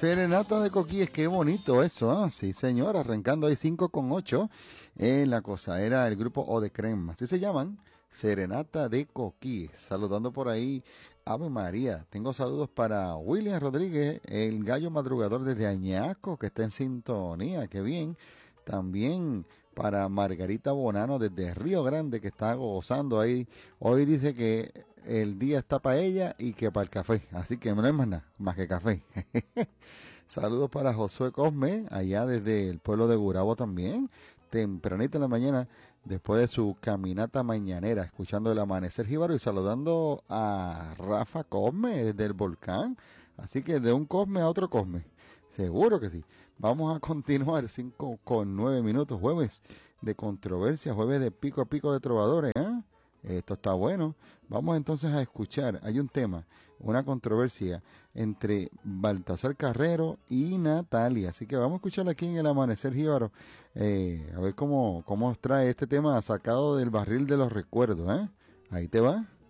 Serenata de Coquíes, qué bonito eso, ¿ah? Sí, señor, arrancando ahí 5 con 8 en la cosa. Era el grupo O de Crema, así se llaman, Serenata de Coquíes. Saludando por ahí, Ave María. Tengo saludos para William Rodríguez, el gallo madrugador desde Añasco, que está en sintonía, qué bien. También para Margarita Bonano desde Río Grande, que está gozando ahí. Hoy dice que el día está para ella y que para el café. Así que no hay más nada, más que café. Saludos para Josué Cosme, allá desde el pueblo de Gurabo también. Tempranito en la mañana, después de su caminata mañanera, escuchando el amanecer jíbaro y saludando a Rafa Cosme desde el volcán. Así que de un Cosme a otro Cosme. Seguro que sí. Vamos a continuar 5 con 9 minutos, jueves de controversia, jueves de pico a pico de trovadores, ¿eh? Esto está bueno. Vamos entonces a escuchar, hay un tema, una controversia entre Baltasar Carrero y Natalia. Así que vamos a escuchar aquí en el Amanecer Jíbaro, a ver cómo nos trae este tema sacado del barril de los recuerdos, ¿eh? Ahí te va.